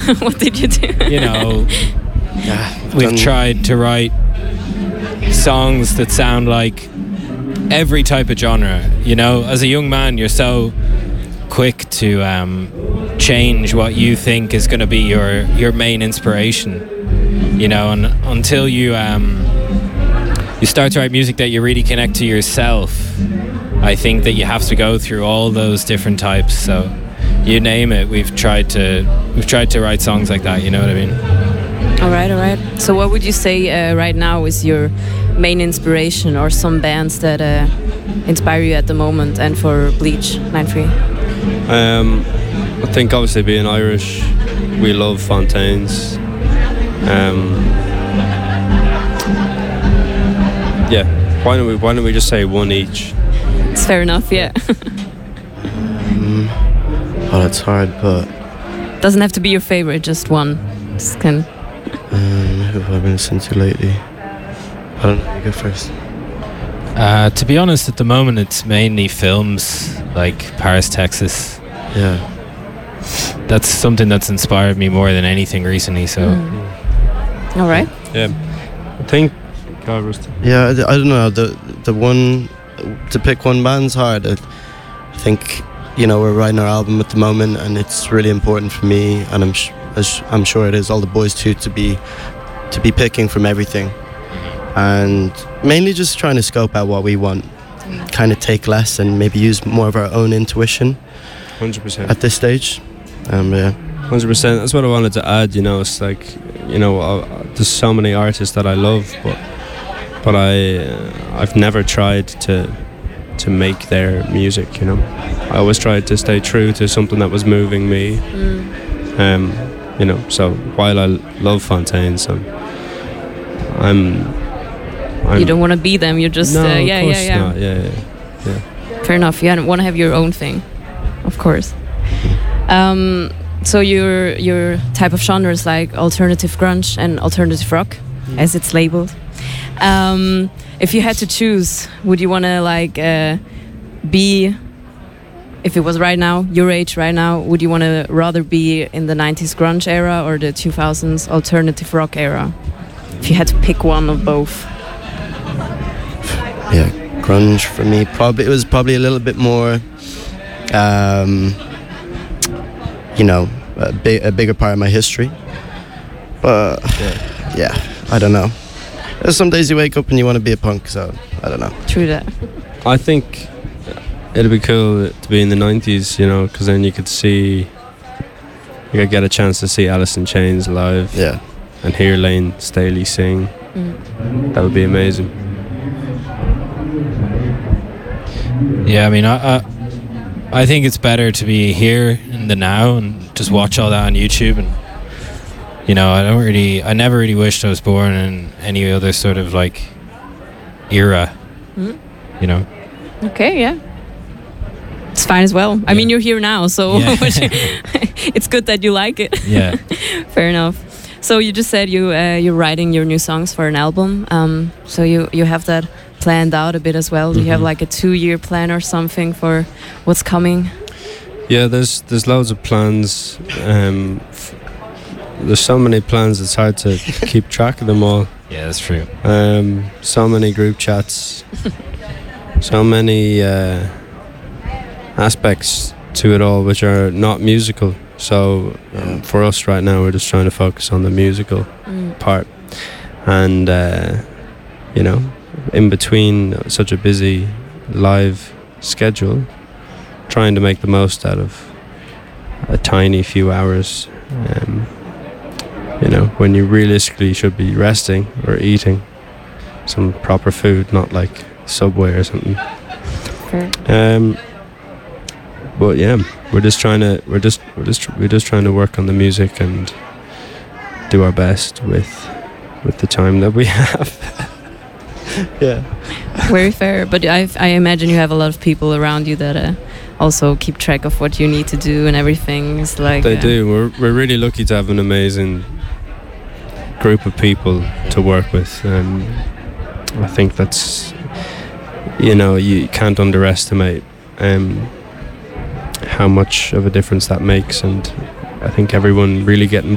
What did you do? You know, we've tried to write songs that sound like every type of genre. You know, as a young man, you're so quick to change what you think is going to be your main inspiration. You know, and until you start to write music that you really connect to yourself, I think that you have to go through all those different types. So you name it, we've tried to write songs like that. You know what I mean? All right. So what would you say right now is your main inspiration, or some bands that inspire you at the moment, and for Bleach 93? I think obviously being Irish, we love Fontaines. Yeah, why don't we just say one each? It's fair enough, yeah. Oh, that's hard, but doesn't have to be your favorite, just one. Just can. Who have I been listening to lately? I don't know, you go first. To be honest, at the moment it's mainly films like Paris, Texas. Yeah. That's something that's inspired me more than anything recently, so... All right. Yeah. I think... Yeah, I don't know, the one... To pick one band's hard. I think, you know, we're writing our album at the moment, and it's really important for me, and I'm sure it is all the boys too, to be picking from everything, and mainly just trying to scope out what we want, kind of take less and maybe use more of our own intuition. 100% at this stage. Yeah. 100%. That's what I wanted to add. You know, it's like, you know, there's so many artists that I love, but I've never tried to make their music. You know, I always tried to stay true to something that was moving me. You know, so while I love Fontaines, I'm you don't want to be them. You're just no, yeah. of course not. Yeah. Fair enough. You want to have your own thing, of course. So your type of genre is like alternative grunge and alternative rock, as it's labeled. If you had to choose, would you want to like be, if it was right now, your age right now, would you want to rather be in the 90s grunge era or the 2000s alternative rock era? If you had to pick one of both. Yeah, grunge for me, it was probably a little bit more, you know, a bigger part of my history. But yeah, I don't know. There's some days you wake up and you want to be a punk, so I don't know. True that. I think it'd be cool to be in the 90s, you know, because then you could get a chance to see Alice in Chains live. Yeah. And hear Lane Staley sing. That would be amazing. Yeah, I mean, I think it's better to be here in the now and just watch all that on YouTube. And you know, I never really wished I was born in any other sort of like era. You know. Okay, yeah. It's fine as well. I mean, you're here now, so it's good that you like it. Yeah. Fair enough. So you just said you're writing your new songs for an album. So you have that planned out a bit as well. Do you have like a 2-year plan or something for what's coming? Yeah, there's loads of plans. There's so many plans, it's hard to keep track of them all. Yeah, that's true. So many group chats, so many aspects to it all which are not musical. So for us right now, we're just trying to focus on the musical part. And, you know, in between such a busy live schedule, trying to make the most out of a tiny few hours, you know, when you realistically should be resting or eating some proper food, not like Subway or something. Fair. But yeah, we're just trying to work on the music and do our best with the time that we have. Yeah. Very fair. But I imagine you have a lot of people around you that also keep track of what you need to do and everything. It's like they do. We're really lucky to have an amazing group of people to work with. I think that's, you know, you can't underestimate how much of a difference that makes, and I think everyone really getting